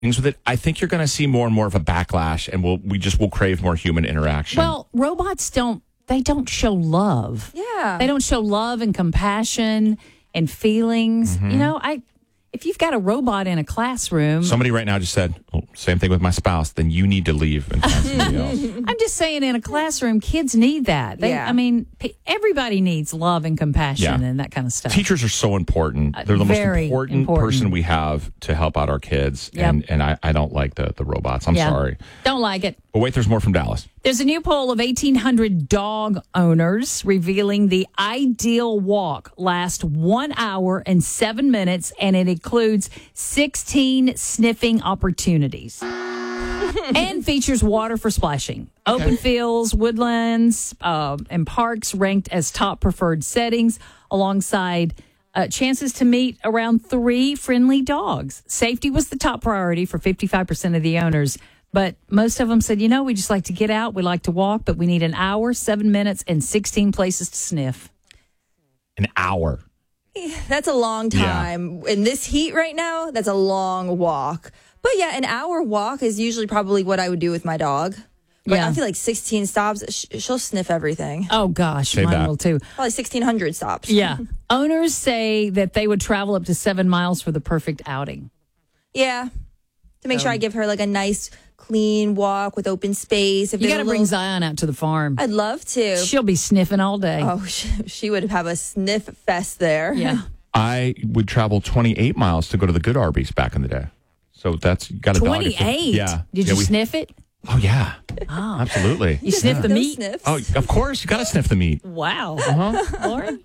things with it, I think you're going to see more and more of a backlash, and we'll crave more human interaction. Well, robots don't show love. Yeah. They don't show love and compassion and feelings. Mm-hmm. If you've got a robot in a classroom. Somebody right now just said, same thing with my spouse, then you need to leave and find somebody else. I'm just saying, in a classroom, kids need that. Everybody needs love and compassion and that kind of stuff. Teachers are so important. They're the most important person we have to help out our kids. Yep. And I don't like the robots. I'm sorry. Don't like it. But wait, there's more from Dallas. There's a new poll of 1,800 dog owners revealing the ideal walk lasts 1 hour and 7 minutes, and it includes 16 sniffing opportunities. And features water for splashing. Open fields, woodlands, and parks ranked as top preferred settings, alongside chances to meet around 3 friendly dogs. Safety was the top priority for 55% of the owners. But most of them said, we just like to get out. We like to walk, but we need an hour, 7 minutes, and 16 places to sniff. An hour. That's a long time. In this heat right now, that's a long walk. But yeah, an hour walk is usually probably what I would do with my dog. But I feel like 16 stops, she'll sniff everything. Oh, gosh, mine will too. Probably 1,600 stops. Yeah. Owners say that they would travel up to 7 miles for the perfect outing. Yeah. To make sure I give her like a nice, clean walk with open space. You got to bring Zion out to the farm. I'd love to. She'll be sniffing all day. Oh, she would have a sniff fest there. Yeah. I would travel 28 miles to go to the good Arby's back in the day. So that's got a 28? Yeah. Did you sniff it? Oh, yeah. Oh. Absolutely. You sniff the meat? Sniffs. Oh, of course. You got to sniff the meat. Wow. Lauren?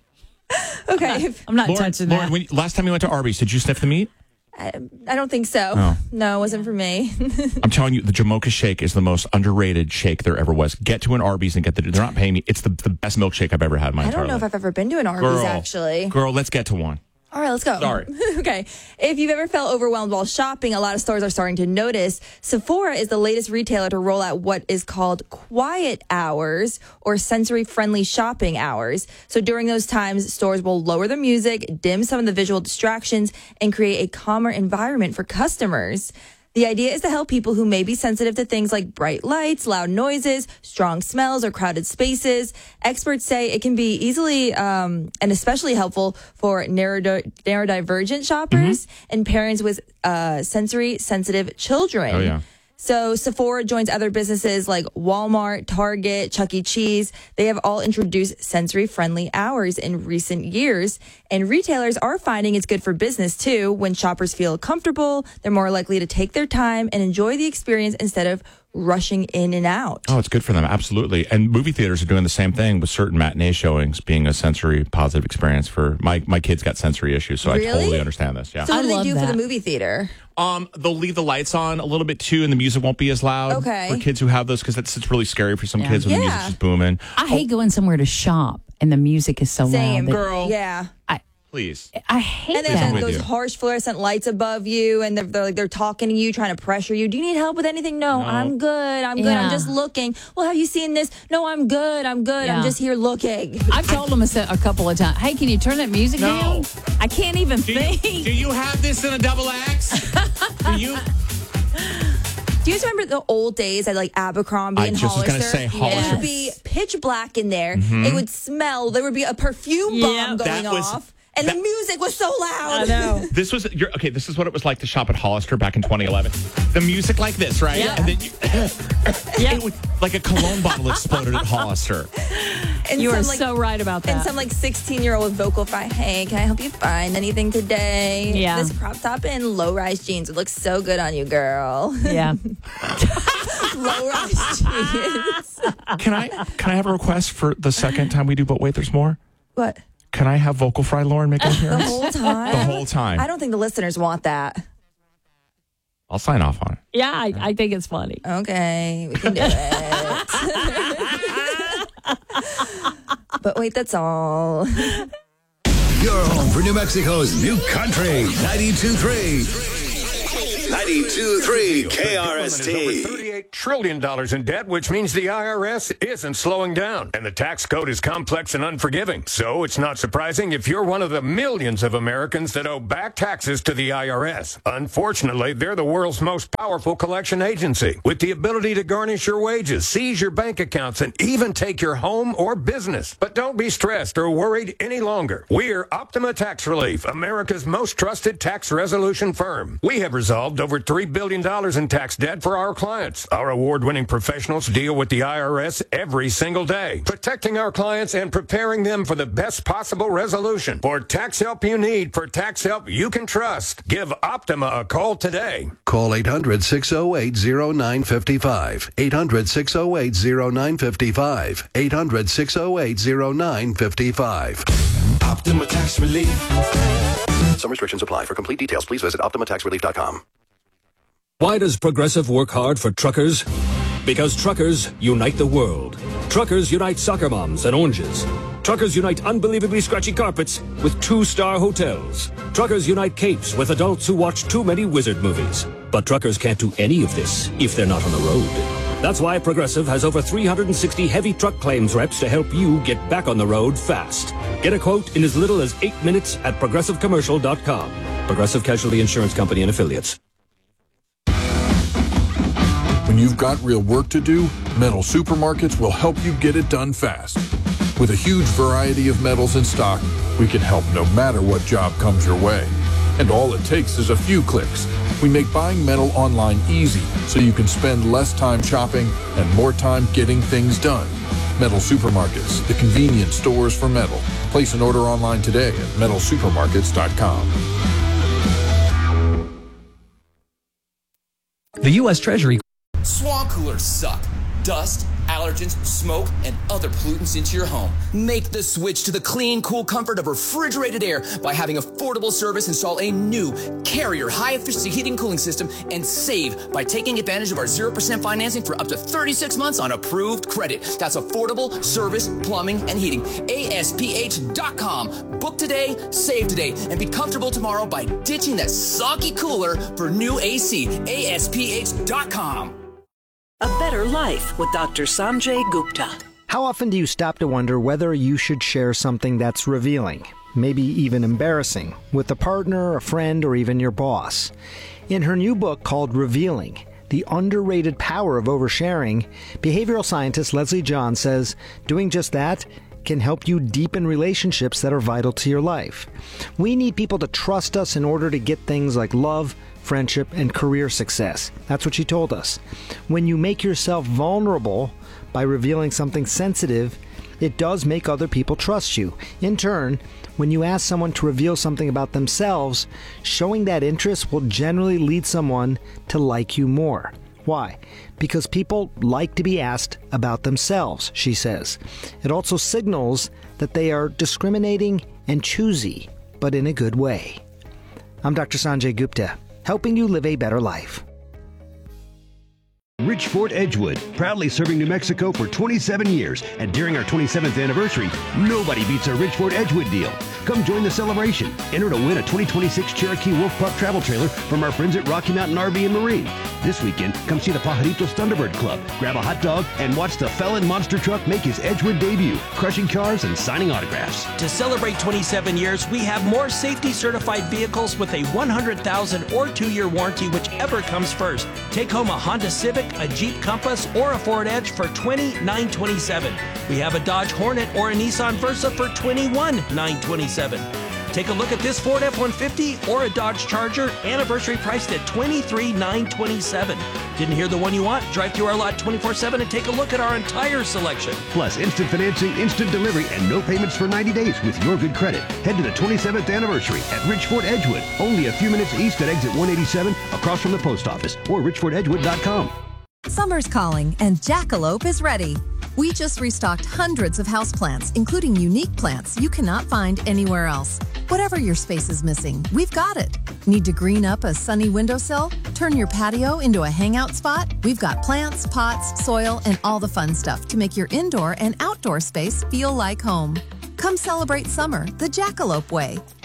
Okay. I'm not touching that. Lauren, last time you went to Arby's, did you sniff the meat? I don't think so. Oh. No, it wasn't for me. I'm telling you, the Jamocha shake is the most underrated shake there ever was. Get to an Arby's and get they're not paying me. It's the best milkshake I've ever had in my entire life. I don't know if I've ever been to an Arby's, actually. Girl, let's get to one. All right, let's go. Sorry. Okay. If you've ever felt overwhelmed while shopping, a lot of stores are starting to notice. Sephora is the latest retailer to roll out what is called quiet hours, or sensory-friendly shopping hours. So during those times, stores will lower the music, dim some of the visual distractions, and create a calmer environment for customers. The idea is to help people who may be sensitive to things like bright lights, loud noises, strong smells, or crowded spaces. Experts say it can be easily and especially helpful for neurodivergent shoppers and parents with sensory-sensitive children. Oh, yeah. So Sephora joins other businesses like Walmart, Target, Chuck E. Cheese. They have all introduced sensory-friendly hours in recent years. And retailers are finding it's good for business, too. When shoppers feel comfortable, they're more likely to take their time and enjoy the experience instead of rushing in and out. Oh, it's good for them. Absolutely. And movie theaters are doing the same thing with certain matinee showings being a sensory positive experience for my kids got sensory issues. So Really? I totally understand this. Yeah. So what do I they love do for that. the movie theater? They'll leave the lights on a little bit too, and the music won't be as loud Okay. for kids who have those, because it's really scary for some kids when the music's Yeah. just booming. I hate going somewhere to shop and the music is so Same. loud. Girl. Yeah. Please. I hate And that. then with those you. harsh fluorescent lights above you, and they're talking to you, trying to pressure you. Do you need help with anything? No, I'm good. I'm good. Yeah. I'm just looking. Well, have you seen this? No, I'm good. I'm good. Yeah. I'm just here looking. I've told them a couple of times, hey, can you turn that music No. down? I can't even think. Do you have this in a double X? Do you? Do you guys remember the old days at like Abercrombie I and just was Hollister? gonna say It Hollister. would be pitch black in there. It would smell. There would be a perfume bomb Yeah. going That was- off. And the music was so loud. I know. This was this is what it was like to shop at Hollister back in 2011. The music like this, right? Yeah. And then it would, like a cologne bottle exploded at Hollister. And You are some, like, so right about that. And some like 16-year-old with vocal fry, hey, can I help you find anything today? Yeah. This crop top and low-rise jeans would look so good on you, girl. yeah. Low-rise jeans. Can I have a request for the second time we do But Wait, There's More? What? Can I have Vocal Fry Lauren make an The appearance? whole time? The whole time. I don't think the listeners want that. I'll sign off on it. Yeah, I think it's funny. Okay, we can do it. But wait, that's all. You're home for New Mexico's new country, 92.3. 92.3 KRST. $38 trillion in debt, which means the IRS isn't slowing down. And the tax code is complex and unforgiving. So it's not surprising if you're one of the millions of Americans that owe back taxes to the IRS. Unfortunately, they're the world's most powerful collection agency, with the ability to garnish your wages, seize your bank accounts, and even take your home or business. But don't be stressed or worried any longer. We're Optima Tax Relief, America's most trusted tax resolution firm. We have resolved over $3 billion in tax debt for our clients. Our award-winning professionals deal with the IRS every single day, protecting our clients and preparing them for the best possible resolution. For tax help you need, for tax help you can trust, give Optima a call today. Call 800-608-0955. 800-608-0955. 800-608-0955. Optima Tax Relief. Some restrictions apply. For complete details, please visit OptimaTaxRelief.com. Why does Progressive work hard for truckers? Because truckers unite the world. Truckers unite soccer moms and oranges. Truckers unite unbelievably scratchy carpets with 2-star hotels. Truckers unite capes with adults who watch too many wizard movies. But truckers can't do any of this if they're not on the road. That's why Progressive has over 360 heavy truck claims reps to help you get back on the road fast. Get a quote in as little as 8 minutes at ProgressiveCommercial.com. Progressive Casualty Insurance Company and Affiliates. When you've got real work to do, Metal Supermarkets will help you get it done fast. With a huge variety of metals in stock, we can help no matter what job comes your way. And all it takes is a few clicks. We make buying metal online easy so you can spend less time shopping and more time getting things done. Metal Supermarkets, the convenient stores for metal. Place an order online today at metalsupermarkets.com. The U.S. Treasury. Swamp coolers suck. Dust, allergens, smoke, and other pollutants into your home. Make the switch to the clean, cool comfort of refrigerated air by having affordable service install a new Carrier high-efficiency heating and cooling system and save by taking advantage of our 0% financing for up to 36 months on approved credit. That's affordable service, plumbing, and heating. ASPH.com. Book today, save today, and be comfortable tomorrow by ditching that soggy cooler for new AC. ASPH.com. A Better Life with Dr. Sanjay Gupta. How often do you stop to wonder whether you should share something that's revealing, maybe even embarrassing, with a partner, a friend, or even your boss? In her new book called Revealing, The Underrated Power of Oversharing, behavioral scientist Leslie John says doing just that can help you deepen relationships that are vital to your life. We need people to trust us in order to get things like love, friendship, and career success. That's what she told us. When you make yourself vulnerable by revealing something sensitive, it does make other people trust you. In turn, when you ask someone to reveal something about themselves, showing that interest will generally lead someone to like you more. Why? Because people like to be asked about themselves, she says. It also signals that they are discriminating and choosy, but in a good way. I'm Dr. Sanjay Gupta, helping you live a better life. Richford Edgewood, proudly serving New Mexico for 27 years. And during our 27th anniversary, nobody beats our Richford Edgewood deal. Come join the celebration. Enter to win a 2026 Cherokee Wolf Pup travel trailer from our friends at Rocky Mountain RV and Marine. This weekend, come see the Pajaritos Thunderbird Club, grab a hot dog, and watch the Felon Monster Truck make his Edgewood debut, crushing cars and signing autographs. To celebrate 27 years, we have more safety-certified vehicles with a 100,000 or 2-year warranty, whichever comes first. Take home a Honda Civic, a Jeep Compass, or a Ford Edge for $20,927. We have a Dodge Hornet or a Nissan Versa for $21,927. Take a look at this Ford F-150 or a Dodge Charger, anniversary priced at $23,927. Didn't hear the one you want? Drive through our lot 24/7 and take a look at our entire selection. Plus, instant financing, instant delivery, and no payments for 90 days with your good credit. Head to the 27th anniversary at Richford Edgewood, only a few minutes east at exit 187, across from the post office, or richfordedgewood.com. Summer's calling, and Jackalope is ready. We just restocked hundreds of houseplants, including unique plants you cannot find anywhere else. Whatever your space is missing, we've got it. Need to green up a sunny windowsill? Turn your patio into a hangout spot? We've got plants, pots, soil, and all the fun stuff to make your indoor and outdoor space feel like home. Come celebrate summer the Jackalope way.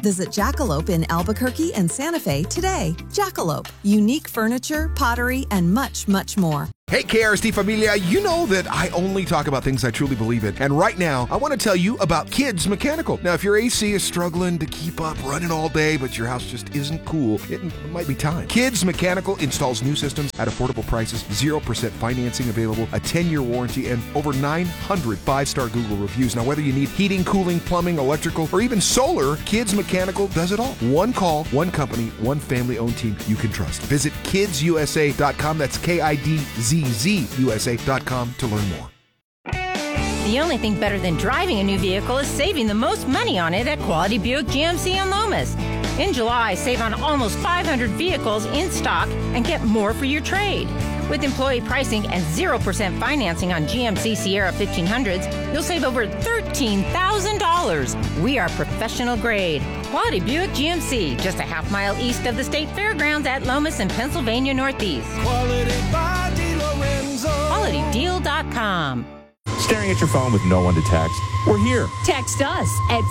Visit Jackalope in Albuquerque and Santa Fe today. Jackalope, unique furniture, pottery, and much, much more. Hey, KRST Familia, you know that I only talk about things I truly believe in. And right now, I want to tell you about Kids Mechanical. Now, if your AC is struggling to keep up running all day, but your house just isn't cool, it might be time. Kids Mechanical installs new systems at affordable prices, 0% financing available, a 10-year warranty, and over 900 5-star Google reviews. Now, whether you need heating, cooling, plumbing, electrical, or even solar, Kids Mechanical does it all. One call, one company, one family-owned team you can trust. Visit kidsusa.com. That's KIDZZUSA.com to learn more. The only thing better than driving a new vehicle is saving the most money on it at Quality Buick GMC in Lomas. In July, save on almost 500 vehicles in stock and get more for your trade. With employee pricing and 0% financing on GMC Sierra 1500s, you'll save over $13,000. We are professional grade. Quality Buick GMC, just a half-mile east of the State Fairgrounds at Lomas in Pennsylvania Northeast. Quality by DiLorenzo. QualityDeal.com. Staring at your phone with no one to text? We're here. Text us at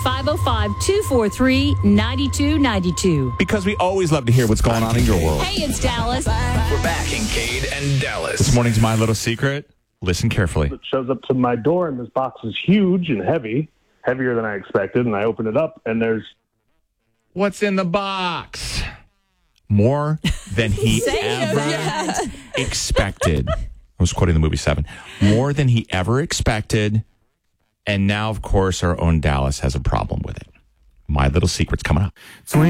505-243-9292. Because we always love to hear what's going on in your world. Hey, it's Dallas. We're back in Cade and Dallas. This morning's My Little Secret. Listen carefully. It shows up to my door, and this box is huge and heavy, heavier than I expected, and I open it up, and there's... What's in the box? More than he ever expected. I was quoting the movie Seven. More than he ever expected. And now, of course, our own Dallas has a problem with it. My Little Secret's coming up.